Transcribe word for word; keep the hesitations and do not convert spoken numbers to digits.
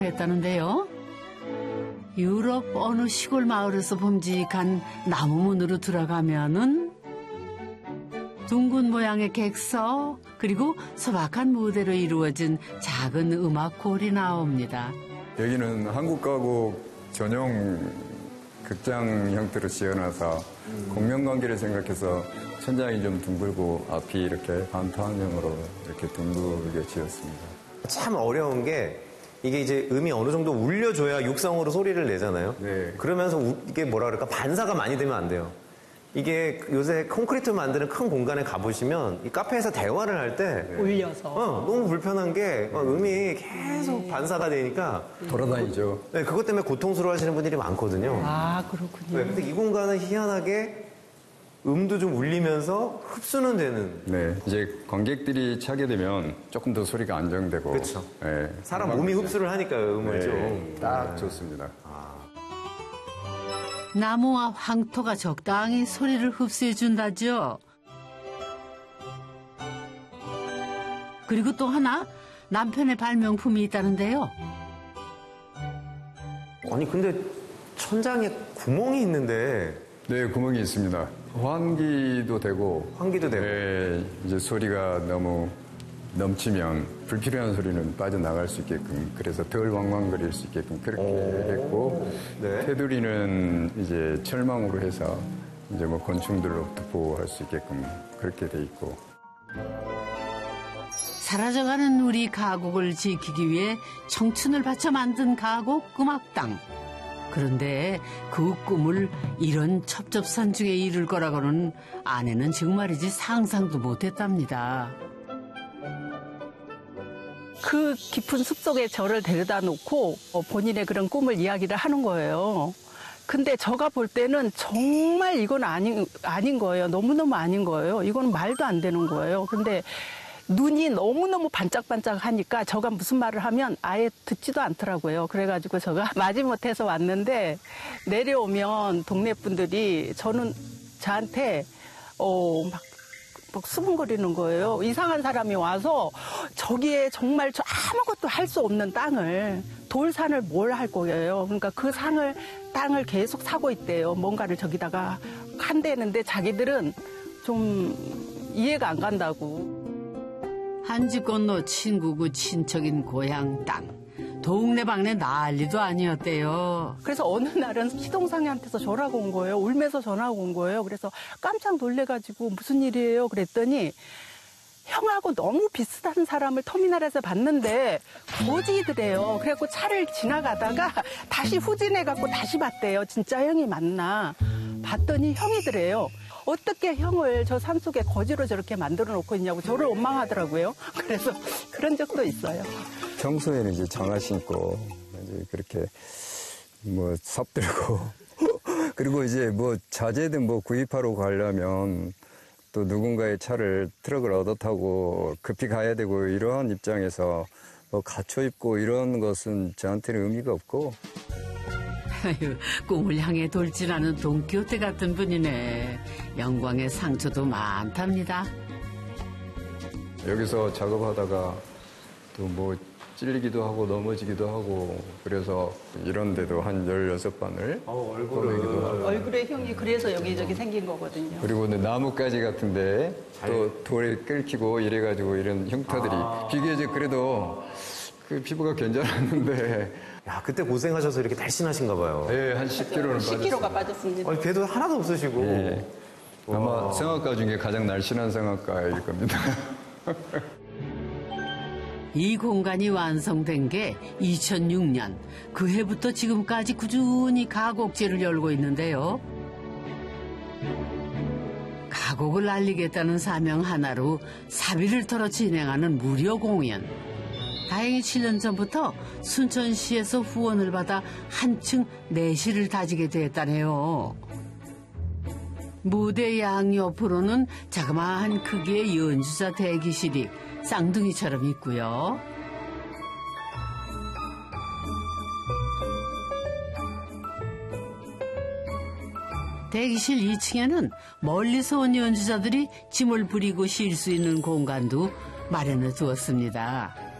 했다는데요. 유럽 어느 시골 마을에서 범직한 나무문으로 들어가면은 둥근 모양의 객서 그리고 소박한 무대로 이루어진 작은 음악홀이 나옵니다. 여기는 한국 가곡 전용 극장 형태로 지어놔서 음. 공명관계를 생각해서 천장이 좀 둥글고 앞이 이렇게 반타원형으로 이렇게 둥글게 지었습니다. 참 어려운 게 이게 이제 음이 어느 정도 울려줘야 육성으로 소리를 내잖아요. 네. 그러면서 우, 이게 뭐라 그럴까 반사가 많이 되면 안 돼요. 이게 요새 콘크리트 만드는 큰 공간에 가보시면 이 카페에서 대화를 할 때 네. 울려서 어, 너무 불편한 게 음이 계속 네. 반사가 되니까 돌아다니죠. 네, 그것 때문에 고통스러워하시는 분들이 많거든요. 아 그렇군요. 네, 근데 이 공간은 희한하게 음도 좀 울리면서 흡수는 되는. 네, 이제 관객들이 차게 되면 조금 더 소리가 안정되고. 그렇죠. 네, 사람 몸이 흡수를 하니까요, 음을 네, 좀. 딱 좋습니다. 아. 나무와 황토가 적당히 소리를 흡수해준다죠. 그리고 또 하나 남편의 발명품이 있다는데요. 아니 근데 천장에 구멍이 있는데. 네, 구멍이 있습니다. 환기도 되고. 환기도 되고. 네, 이제 소리가 너무 넘치면 불필요한 소리는 빠져나갈 수 있게끔, 그래서 덜 왕왕거릴 수 있게끔 그렇게 했고, 네. 테두리는 이제 철망으로 해서 이제 뭐 곤충들로부터 보호할 수 있게끔 그렇게 돼 있고. 사라져가는 우리 가곡을 지키기 위해 청춘을 바쳐 만든 가곡 음악당. 그런데 그 꿈을 이런 첩첩산중에 이룰 거라고는 아내는 지금 말이지 상상도 못했답니다. 그 깊은 숲속에 저를 데려다 놓고 본인의 그런 꿈을 이야기를 하는 거예요. 근데 제가 볼 때는 정말 이건 아닌, 아닌 거예요. 너무너무 아닌 거예요. 이건 말도 안 되는 거예요. 근데 눈이 너무너무 반짝반짝 하니까 제가 무슨 말을 하면 아예 듣지도 않더라고요. 그래가지고 제가 마지못해서 왔는데 내려오면 동네 분들이 저는 저한테 어, 막, 막 수근거리는 거예요. 이상한 사람이 와서 저기에 정말 저 아무것도 할 수 없는 땅을 돌산을 뭘 할 거예요. 그러니까 그 상을 땅을 계속 사고 있대요. 뭔가를 저기다가 한대는데 자기들은 좀 이해가 안 간다고. 한 집 건너 친구고 친척인 고향 땅. 동네방네 난리도 아니었대요. 그래서 어느 날은 시동상이한테서 전화가 온 거예요. 울면서 전화가 온 거예요. 그래서 깜짝 놀래가지고 무슨 일이에요? 그랬더니 형하고 너무 비슷한 사람을 터미널에서 봤는데 거지더래요. 그래갖고 차를 지나가다가 다시 후진해갖고 다시 봤대요. 진짜 형이 맞나. 봤더니 형이더래요. 어떻게 형을 저 산속에 거지로 저렇게 만들어 놓고 있냐고 저를 원망하더라고요. 그래서 그런 적도 있어요. 평소에는 이제 장화 신고 이제 그렇게 뭐 삽들고 그리고 이제 뭐 자재든 뭐 구입하러 가려면 또 누군가의 차를 트럭을 얻어 타고 급히 가야 되고 이러한 입장에서 뭐 갖춰 입고 이런 것은 저한테는 의미가 없고. 아유, 꿈을 향해 돌진하는 돈키호테 같은 분이네. 영광의 상처도 많답니다. 여기서 작업하다가 또 뭐 찔리기도 하고 넘어지기도 하고 그래서 이런 데도 한 열여섯 반을 어, 얼굴을 얼굴에 형이 그래서 여기저기 생긴 거거든요. 그리고 나뭇가지 같은데 또 돌에 끓기고 이래가지고 이런 흉터들이 아. 비교적 그래도 그 피부가 괜찮았는데 야 그때 고생하셔서 이렇게 날씬하신가 봐요. 네, 한 십 킬로는 빠졌어요. 십 킬로가 빠졌습니다. 아니, 배도 하나도 없으시고. 네. 아마 성악가 중에 가장 날씬한 성악가일 겁니다. 이 공간이 완성된 게 이천육 년. 그 해부터 지금까지 꾸준히 가곡제를 열고 있는데요. 가곡을 알리겠다는 사명 하나로 사비를 털어 진행하는 무료 공연. 다행히 칠 년 전부터 순천시에서 후원을 받아 한층 내실을 다지게 됐다네요. 무대 양옆으로는 자그마한 크기의 연주자 대기실이 쌍둥이처럼 있고요. 대기실 이 층에는 멀리서 온 연주자들이 짐을 부리고 쉴 수 있는 공간도 마련해 두었습니다.